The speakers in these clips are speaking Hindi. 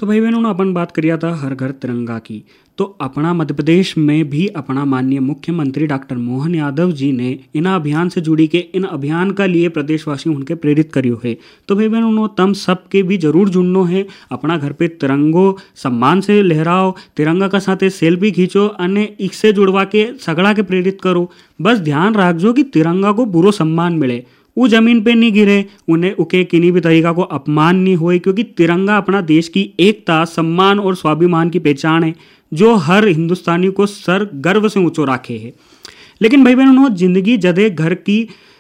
तो भाई बहनों अपन बात करिया था हर घर तिरंगा की। तो अपना मध्य प्रदेश में भी अपना माननीय मुख्यमंत्री डॉक्टर मोहन यादव जी ने इन अभियान से जुड़ी के इन अभियान का लिए प्रदेशवासियों उनके प्रेरित करियो है। तो भाई बहनों तम सबके भी जरूर जुड़नो है। अपना घर पे तिरंगो सम्मान से लहराओ, तिरंगा का साथे सेल्फी खींचो, अन्य इससे जुड़वा के सगड़ा के प्रेरित करो। बस ध्यान रखजो कि तिरंगा को पूरा सम्मान मिले, वो जमीन पे नहीं गिरे, उन्हें उके किन्हीं भी तरीका को अपमान नहीं होए, क्योंकि तिरंगा अपना देश की एकता, सम्मान और स्वाभिमान की पहचान है जो हर हिंदुस्तानी को सर गर्व से ऊंचो रखे है। लेकिन भाई बहनों जिंदगी जदे घर की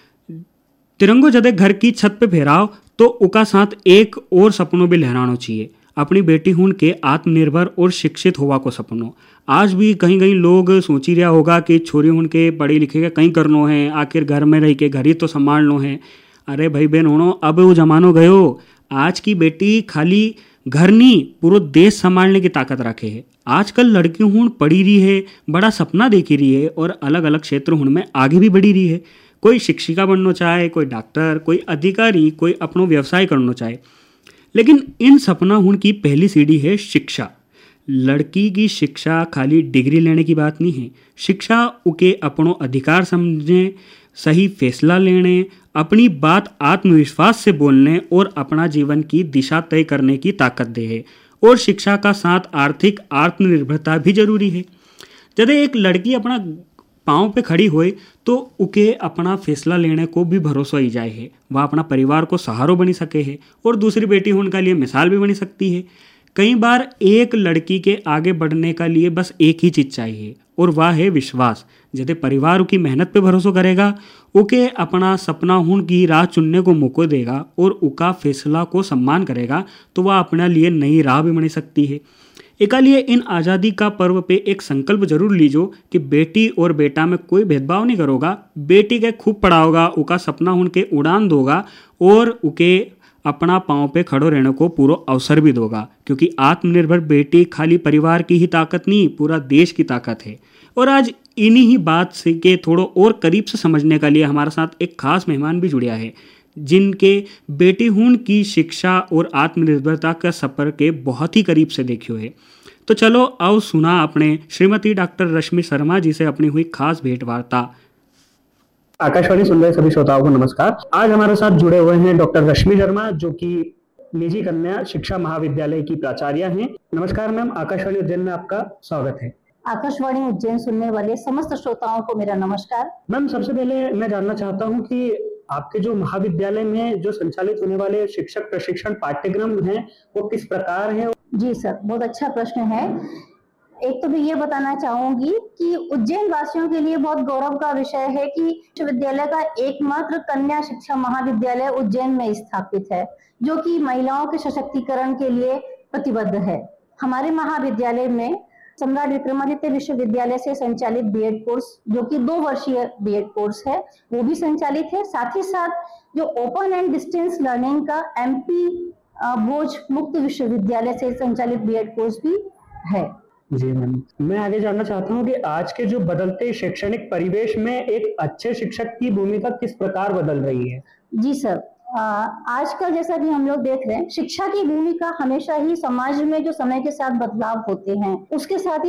तिरंगो जदे घर की छत पे फहराओ तो उका साथ एक और सपनों भी लहराना चाहिए। अपनी बेटी हुन के आत्मनिर्भर और शिक्षित होवा को सपनों। आज भी कहीं कहीं लोग सोची रहा होगा कि छोरी हुन के पढ़े लिखे के कहीं करनो है, आखिर घर में रह के घर ही तो संभालनो है। अरे भाई बहनों अब वो जमानो गयो। आज की बेटी खाली घर नहीं पूरा देश संभालने की ताकत रखे है। आजकल लड़की हुन पढ़ी रही है, बड़ा सपना देखी रही है और अलग अलग क्षेत्र हुन में आगे भी बढ़ी रही है। कोई शिक्षिका बनना चाहे, कोई डॉक्टर, कोई अधिकारी, कोई अपनो व्यवसाय करना चाहे। लेकिन इन सपना हुन की पहली सीढ़ी है शिक्षा। लड़की की शिक्षा खाली डिग्री लेने की बात नहीं है। शिक्षा उके अपनो अधिकार समझने, सही फैसला लेने, अपनी बात आत्मविश्वास से बोलने और अपना जीवन की दिशा तय करने की ताकत दे है। और शिक्षा का साथ आर्थिक आत्मनिर्भरता भी जरूरी है। जब एक लड़की अपना पाँव पे खड़ी होए तो उके अपना फैसला लेने को भी भरोसा ही जाए है। वह अपना परिवार को सहारा बनी सके है और दूसरी बेटी उनका लिए मिसाल भी बनी सकती है। कई बार एक लड़की के आगे बढ़ने का लिए बस एक ही चीज चाहिए और वह है विश्वास। यदि परिवार की मेहनत पे भरोसा करेगा, उके अपना सपना हुन की राह चुनने को मौका देगा और उका फैसला को सम्मान करेगा तो वह अपने लिए नई राह भी बनी सकती है। एका लिए इन आज़ादी का पर्व पे एक संकल्प जरूर लीजो कि बेटी और बेटा में कोई भेदभाव नहीं करोगा। बेटी के खूब पढ़ाओगा, उका सपना उनके उड़ान दोगा और उके अपना पाँव पे खड़ो रहने को पूरा अवसर भी दोगा। क्योंकि आत्मनिर्भर बेटी खाली परिवार की ही ताकत नहीं, पूरा देश की ताकत है। और आज इन्हीं ही बात से के थोड़ो और करीब से समझने का लिए हमारे साथ एक खास मेहमान भी जुड़िया है, जिनके बेटी हुन की शिक्षा और आत्मनिर्भरता का सफर के बहुत ही करीब से देखियो है। तो चलो आओ सुना अपने श्रीमती डॉक्टर रश्मि शर्मा जी से अपनी हुई खास भेंट वार्ता। आकाशवाणी सुन रहे सभी श्रोताओं को नमस्कार। आज हमारे साथ जुड़े हुए हैं डॉक्टर रश्मि शर्मा, जो कि निजी कन्या शिक्षा महाविद्यालय की प्राचार्य हैं। नमस्कार मैम, आकाशवाणी उज्जैन में आपका स्वागत है। आकाशवाणी उज्जैन सुनने वाले समस्त श्रोताओं को मेरा नमस्कार। मैम, सबसे पहले मैं जानना चाहता हूँ कि आपके जो महाविद्यालय में जो संचालित होने वाले शिक्षक प्रशिक्षण पाठ्यक्रम हैं वो किस प्रकार हैं? जी सर, बहुत अच्छा प्रश्न है। एक तो मैं ये बताना चाहूंगी कि उज्जैन वासियों के लिए बहुत गौरव का विषय है कि विश्वविद्यालय का एकमात्र कन्या शिक्षा महाविद्यालय उज्जैन में स्थापित है, जो कि महिलाओं के सशक्तिकरण के लिए प्रतिबद्ध है। हमारे महाविद्यालय में सम्राट विक्रमादित्य विश्वविद्यालय से संचालित बीएड कोर्स, जो कि 2 वर्षीय बीएड कोर्स है, वो भी संचालित है। साथ ही साथ जो ओपन एंड डिस्टेंस लर्निंग का एमपी भोज मुक्त विश्वविद्यालय से संचालित बीएड कोर्स भी है। जी मैम, मैं आगे जानना चाहता हूँ कि आज के जो बदलते शैक्षणिक परिवेश में एक अच्छे शिक्षक की भूमिका किस प्रकार बदल रही है? जी सर, आजकल जैसा कि हम लोग देख रहे हैं, शिक्षा की भूमिका हमेशा ही समाज में जो समय के साथ बदलाव होते हैं उसके साथ ही